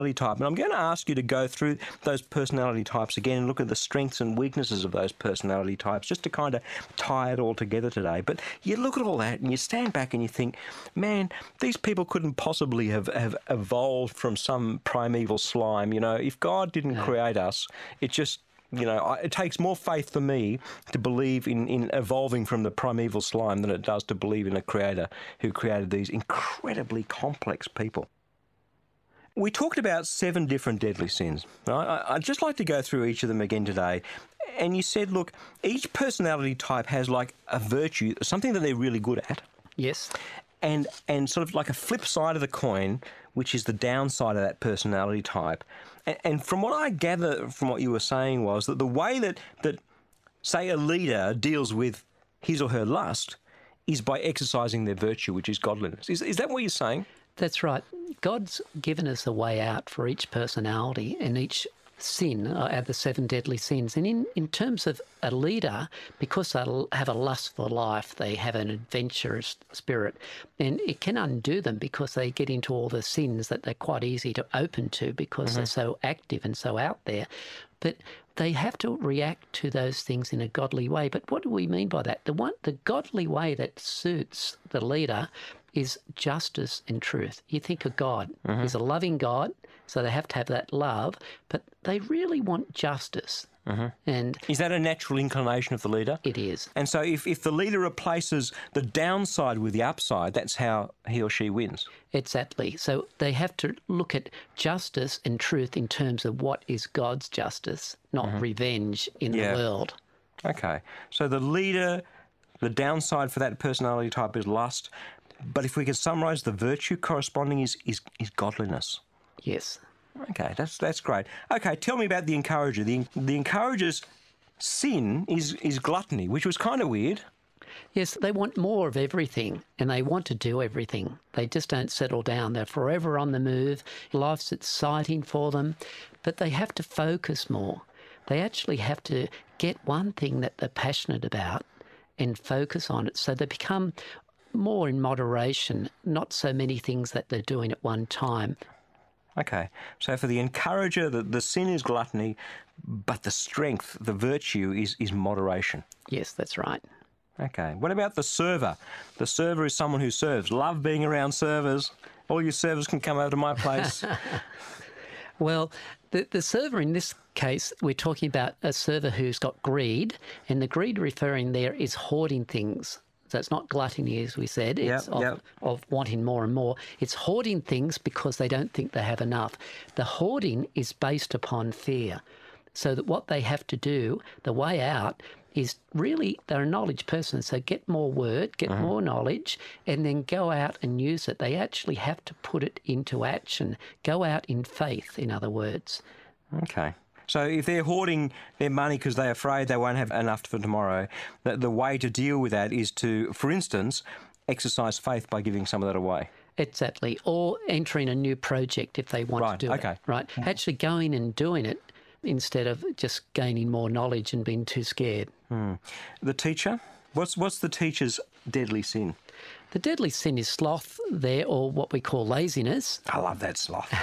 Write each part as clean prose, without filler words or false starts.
type. And I'm going to ask you to go through those personality types again and look at the strengths and weaknesses of those personality types just to kind of tie it all together today. But you look at all that and you stand back and you think, man, these people couldn't possibly have evolved from some primeval slime. You know, if God didn't create us, it just... You know, it takes more faith for me to believe in evolving from the primeval slime than it does to believe in a creator who created these incredibly complex people. We talked about 7 different deadly sins. Right? I'd just like to go through each of them again today. And you said, look, each personality type has like a virtue, something that they're really good at. Yes. And sort of like a flip side of the coin, which is the downside of that personality type. And from what I gather from what you were saying was that the way that say, a leader deals with his or her lust is by exercising their virtue, which is godliness. Is that what you're saying? That's right. God's given us a way out for each personality and each sin, the 7 deadly sins. And in terms of a leader, because they'll have a lust for life, they have an adventurous spirit, and it can undo them because they get into all the sins that they're quite easy to open to because they're so active and so out there. But they have to react to those things in a godly way. But what do we mean by that? The godly way that suits the leader is justice and truth. You think of God. He's a loving God, so they have to have that love, but they really want justice. And is that a natural inclination of the leader? It is. And so if the leader replaces the downside with the upside, that's how he or she wins. Exactly. So they have to look at justice and truth in terms of what is God's justice, not revenge in the world. Okay. So the leader, the downside for that personality type is lust, but if we could summarise, the virtue corresponding is godliness. Yes. Okay, that's great. Okay, tell me about the encourager. The encourager's sin is gluttony, which was kind of weird. Yes, they want more of everything and they want to do everything. They just don't settle down. They're forever on the move. Life's exciting for them, but they have to focus more. They actually have to get one thing that they're passionate about and focus on it, so they become more in moderation, not so many things that they're doing at one time. Okay, so for the encourager, the sin is gluttony, but the strength, the virtue is moderation. Yes, that's right. Okay, what about the server? The server is someone who serves. Love being around servers. All you servers can come over to my place. Well, the server in this case, we're talking about a server who's got greed, and the greed referring there is hoarding things. So it's not gluttony, as we said. It's of wanting more and more. It's hoarding things because they don't think they have enough. The hoarding is based upon fear. So that what they have to do, the way out, is really they're a knowledge person. So get more word, get more knowledge, and then go out and use it. They actually have to put it into action. Go out in faith, in other words. Okay. So if they're hoarding their money because they're afraid they won't have enough for tomorrow, the way to deal with that is to, for instance, exercise faith by giving some of that away. Exactly. Or entering a new project if they want to do it. Right. Actually going and doing it instead of just gaining more knowledge and being too scared. The teacher? What's the teacher's deadly sin? The deadly sin is sloth there, or what we call laziness. I love that sloth.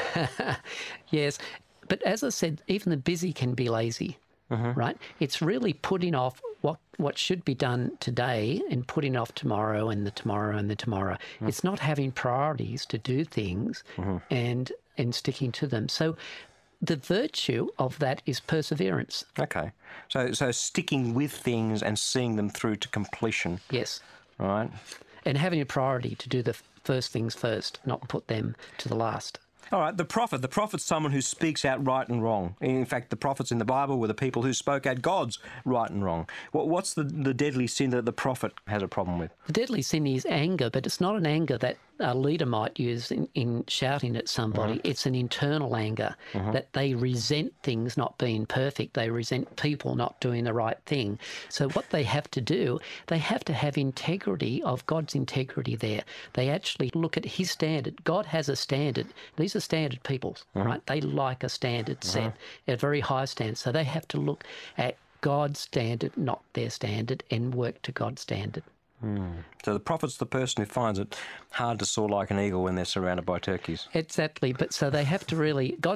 Yes. But as I said, even the busy can be lazy, right? It's really putting off what should be done today and putting off tomorrow and the tomorrow and the tomorrow. It's not having priorities to do things and sticking to them. So the virtue of that is perseverance. Okay. So sticking with things and seeing them through to completion. Yes. Right. And having a priority to do the first things first, not put them to the last. All right, the prophet. The prophet's someone who speaks out right and wrong. In fact, the prophets in the Bible were the people who spoke out God's right and wrong. What's the deadly sin that the prophet has a problem with? The deadly sin is anger, but it's not an anger that a leader might use in shouting at somebody. It's an internal anger that they resent things not being perfect. They resent people not doing the right thing. So what they have to do, they have to have integrity of God's integrity there. They actually look at his standard. God has a standard. These are standard people, right? They like a standard set, a very high standard. So they have to look at God's standard, not their standard, and work to God's standard. So the prophet's the person who finds it hard to soar like an eagle when they're surrounded by turkeys. Exactly. But so they have to really, God